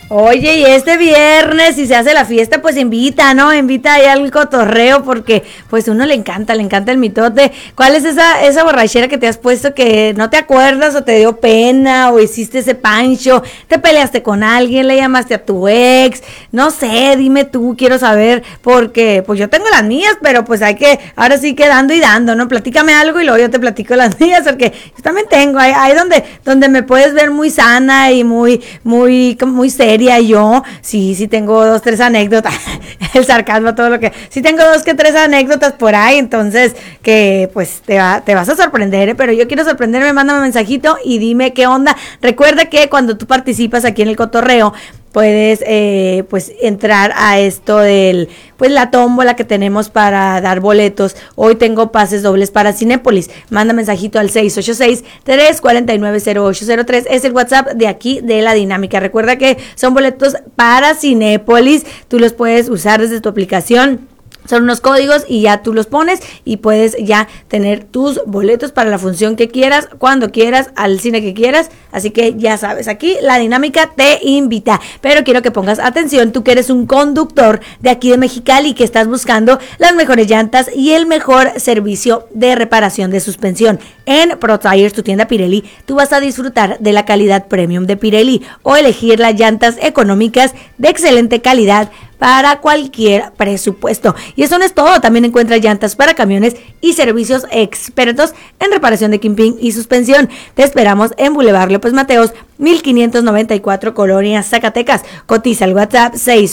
Oye, y este viernes, si se hace la fiesta, pues invita, ¿no? Invita ahí al cotorreo, porque pues uno le encanta el mitote. ¿Cuál es esa borrachera que te has puesto que no te acuerdas o te dio pena o hiciste ese pancho? ¿Te peleaste con alguien? ¿Le llamaste a tu ex? No sé, dime tú, quiero saber, porque pues yo tengo las mías, pero pues ahora sí que dando y dando, ¿no? Platícame algo y luego yo te platico las mías, porque yo también tengo, ahí donde me puedes ver muy sana y muy seria. Yo sí tengo 2, 3 anécdotas, el sarcasmo, todo lo que, sí tengo 2 que 3 anécdotas por ahí, entonces que pues te vas a sorprender, pero yo quiero sorprenderme, mándame un mensajito y dime qué onda. Recuerda que cuando tú participas aquí en el cotorreo, puedes pues entrar a esto del pues la tómbola que tenemos para dar boletos. Hoy tengo pases dobles para Cinépolis. Manda mensajito al 686-349-0803. Es el WhatsApp de aquí de La Dinámica. Recuerda que son boletos para Cinépolis. Tú los puedes usar desde tu aplicación. Son unos códigos y ya tú los pones y puedes ya tener tus boletos para la función que quieras, cuando quieras, al cine que quieras. Así que ya sabes, aquí La Dinámica te invita. Pero quiero que pongas atención, tú que eres un conductor de aquí de Mexicali y que estás buscando las mejores llantas y el mejor servicio de reparación de suspensión. En Pro Tires, tu tienda Pirelli, tú vas a disfrutar de la calidad premium de Pirelli o elegir las llantas económicas de excelente calidad para cualquier presupuesto. Y eso no es todo, también encuentras llantas para camiones y servicios expertos en reparación de kimping y suspensión. Te esperamos en Boulevard López Mateos, 1594, Colonia, Zacatecas. Cotiza al WhatsApp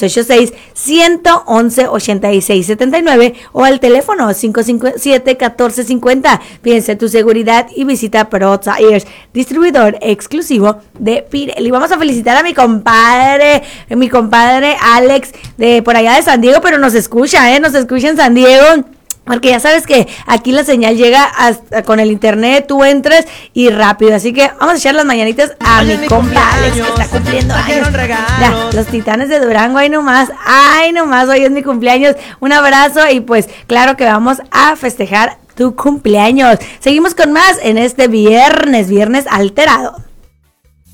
686-111-8679 o al teléfono 557-1450. Piensa en tu seguridad y visita Pro Tires, distribuidor exclusivo de Pirelli. Vamos a felicitar a mi compadre Alex, de por allá de San Diego, pero nos escucha en San Diego. Porque ya sabes que aquí la señal llega hasta con el internet, tú entras y rápido. Así que vamos a echar las mañanitas a mi compa Alex, que está cumpliendo años. Ya, los Titanes de Durango, ahí nomás, hoy es mi cumpleaños. Un abrazo y pues claro que vamos a festejar tu cumpleaños. Seguimos con más en este viernes alterado.